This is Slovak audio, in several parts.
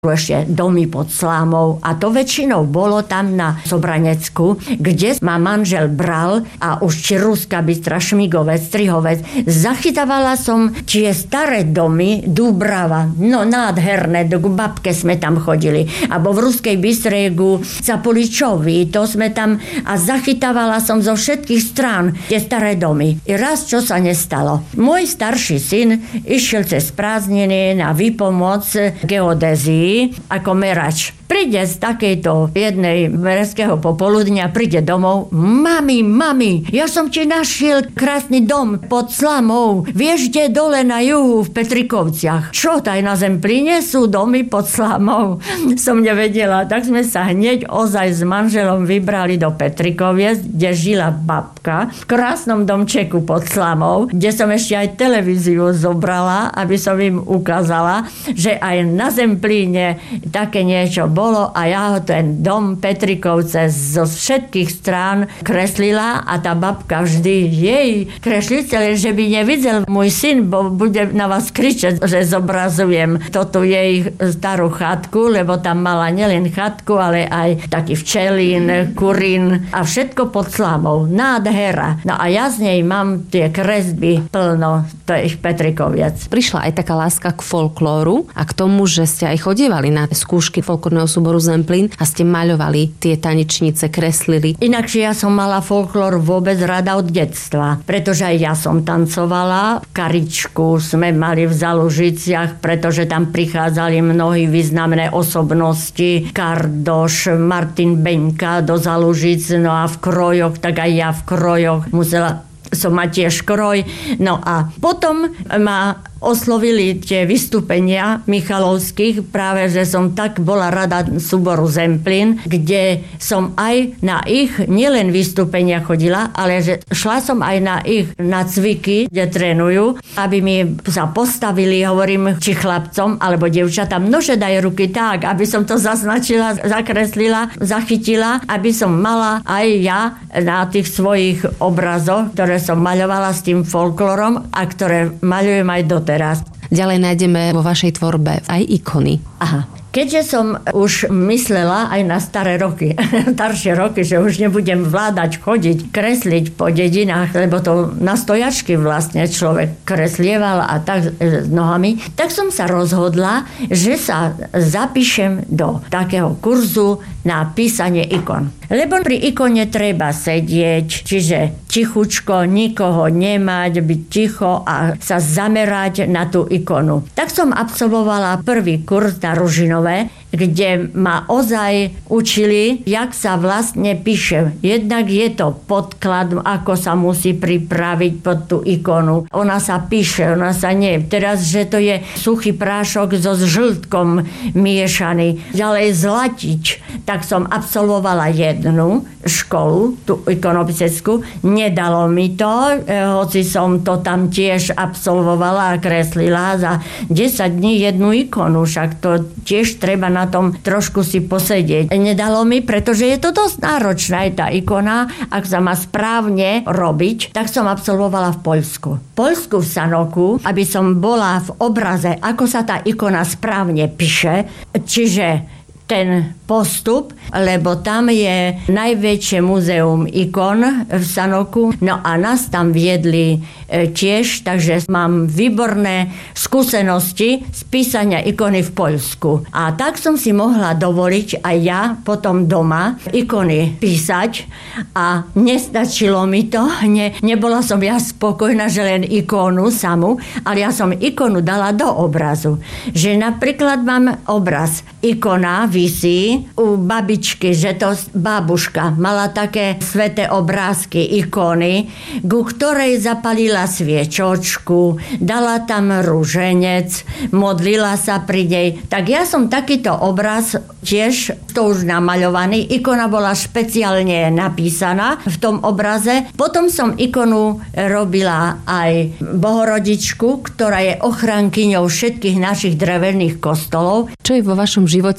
ešte domy pod Slámou a to väčšinou bolo tam na Sobranecku, kde ma manžel bral a už či Ruska Bystra, Šmigovec, Strihovec. Zachytávala som tie staré domy, Dúbrava, no nádherné, k babke sme tam chodili. Abo v Ruskej Bystre ku Capuličovi, to sme tam a zachytávala som zo všetkých strán tie staré domy. I raz, čo sa nestalo. Môj starší syn išiel cez prázdniny na výpomoc geodézii ako merač. Príde z takejto jednej merského popoludnia, príde domov. Mami, ja som ti našiel krásny dom pod Slamou. Vieš, kde dole na juhu v Petrikovciach. Čo, taj na Zemplíne sú domy pod Slamou? Som nevedela. Tak sme sa hneď ozaj s manželom vybrali do Petrikoviec, kde žila babka v krásnom domčeku pod Slamou, kde som ešte aj televíziu zobrala, aby som im ukázala, že aj na Zemplíne také niečo bolo a ja ho ten dom Petrikovce zo všetkých strán kreslila a tá babka vždy jej kresliteľ, že by nevidel môj syn, bo bude na vás kričať, že zobrazujem toto jej starú chatku, lebo tam mala nielen chatku, ale aj taký včelín, kurín a všetko pod Slamou. Nádhera. No a ja z nej mám tie kresby plno tých Petrikoviec. Prišla aj taká láska k folklóru a k tomu, že ste aj chodievali na skúšky folklórneho súboru Zemplín a ste maľovali tie tanečnice, kreslili. Inakšie ja som mala folklór vôbec rada od detstva, pretože aj ja som tancovala. Karičku sme mali v Zalužiciach, pretože tam prichádzali mnohí významné osobnosti. Kardoš, Martin Beňka do Zalužic, no a v krojoch, tak aj ja v krojoch musela som mať tiež kroj. No a potom ma oslovili tie vystúpenia Michalovských, práve, že som tak bola rada súboru Zemplín, kde som aj na ich nielen vystúpenia chodila, ale že šla som aj na ich nacviky, kde trénujú, aby mi sa postavili, hovorím, či chlapcom, alebo dievčatám, nože daj ruky tak, aby som to zaznačila, zakreslila, zachytila, aby som mala aj ja na tých svojich obrazoch, ktoré som maľovala s tým folklorom a ktoré maľujem aj doteraz. Ďalej nájdeme vo vašej tvorbe aj ikony. Aha. Keďže som už myslela aj na staré roky, staršie roky, že už nebudem vládať chodiť, kresliť po dedinách, lebo to na stojačky vlastne človek kreslieval a tak s nohami, tak som sa rozhodla, že sa zapíšem do takého kurzu na písanie ikon. Lebo pri ikone treba sedieť, čiže tichučko, nikoho nemať, byť ticho a sa zamerať na tú ikonu. Tak som absolvovala prvý kurz na Ružinové, kde ma ozaj učili, jak sa vlastne píše. Jednak je to podklad, ako sa musí pripraviť pod tú ikonu. Ona sa píše, ona sa nie. Teraz, že to je suchý prášok so žltkom miešaný. Ďalej zlatič. Tak som absolvovala jednu školu, tú ikonopiseckú. Nedalo mi to, hoci som to tam tiež absolvovala a kreslila za 10 dní jednu ikonu. Však to tiež treba na tom trošku si posedieť. Nedalo mi, pretože je to dosť náročná aj tá ikona. Ak sa má správne robiť, tak som absolvovala v Poľsku. V Poľsku v Sanoku, aby som bola v obraze, ako sa tá ikona správne píše, čiže ten postup, lebo tam je najväčšie múzeum ikon v Sanoku. No a nás tam viedli tiež, takže mám výborné skúsenosti z písania ikony v Poľsku. A tak som si mohla dovoliť aj ja potom doma ikony písať a nestačilo mi to. Nebola som ja spokojná, že len ikonu samú, ale ja som ikonu dala do obrazu. Že napríklad mám obraz ikona visí u babičky, že to babuška mala také sveté obrázky, ikony, ku ktorej zapalila sviečočku, dala tam ruženec, modlila sa pri nej. Tak ja som takýto obraz tiež, to už namaľovaný, ikona bola špeciálne napísaná v tom obraze. Potom som ikonu robila aj Bohorodičku, ktorá je ochrankyňou všetkých našich drevených kostolov. Čo je vo vašom živote veľmi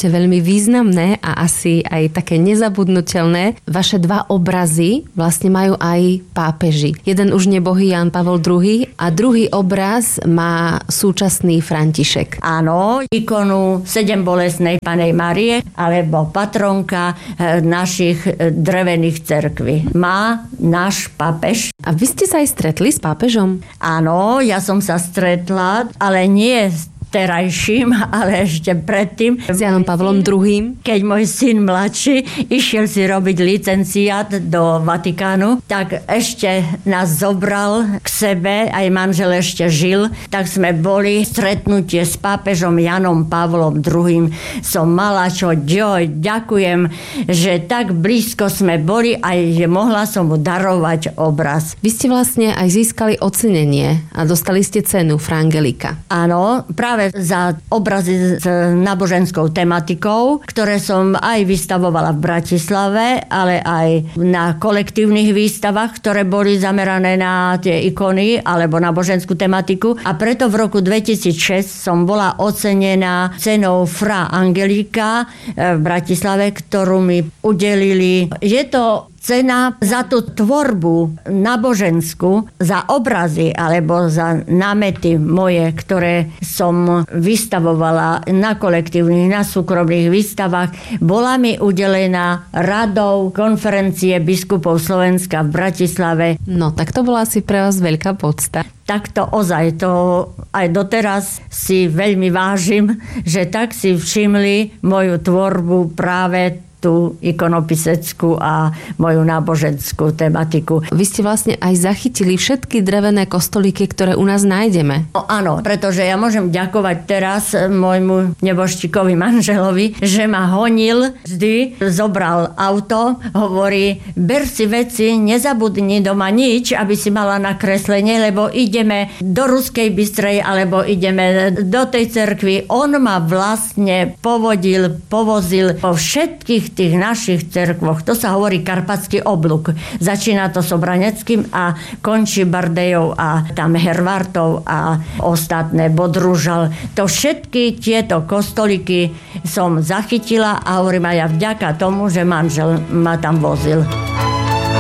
významné a asi aj také nezabudnutelné. Vaše 2 obrazy vlastne majú aj pápeži. Jeden už nebohý Ján Pavol II a druhý obraz má súčasný František. Áno, ikonu 7 bolestnej Panny Márie alebo patronka našich drevených cerkví. Má náš pápež. A vy ste sa aj stretli s pápežom? Áno, ja som sa stretla, ale nie terajším, ale ešte predtým. S Jánom Pavlom II. Keď môj syn mladší išiel si robiť licenciát do Vatikánu, tak ešte nás zobral k sebe, aj manžel ešte žil, tak sme boli stretnutie s pápežom Jánom Pavlom II. Som mala čo, ďakujem, že tak blízko sme boli, aj že mohla som mu darovať obraz. Vy ste vlastne aj získali ocenenie a dostali ste cenu Fra Angelika. Áno, práve za obrazy s náboženskou tematikou, ktoré som aj vystavovala v Bratislave, ale aj na kolektívnych výstavách, ktoré boli zamerané na tie ikony alebo náboženskú tematiku. A preto v roku 2006 som bola ocenená cenou Fra Angelika v Bratislave, ktorú mi udelili. Je to cena za tú tvorbu náboženskú, za obrazy alebo za námety moje, ktoré som vystavovala na kolektívnych, na súkromných výstavách, bola mi udelená Radou konferencie biskupov Slovenska v Bratislave. No, tak to bola asi pre vás veľká podsta. Takto ozaj, to aj doteraz si veľmi vážim, že tak si všimli moju tvorbu práve tú ikonopiseckú a moju náboženskú tematiku. Vy ste vlastne aj zachytili všetky drevené kostolíky, ktoré u nás nájdeme. No, áno, pretože ja môžem ďakovať teraz môjmu nebožčíkovi manželovi, že ma honil, vždy zobral auto, hovorí, ber si veci, nezabudni doma nič, aby si mala nakreslenie, lebo ideme do Ruskej Bystrej, alebo ideme do tej cerkvy. On ma vlastne povozil po všetkých tých našich cerkvoch. To sa hovorí Karpatský oblúk. Začína to Sobraneckým a končí Bardejou a tam Hervartov a ostatné Bodružal. To všetky tieto kostolíky som zachytila a hovorím aj ja vďaka tomu, že manžel ma tam vozil.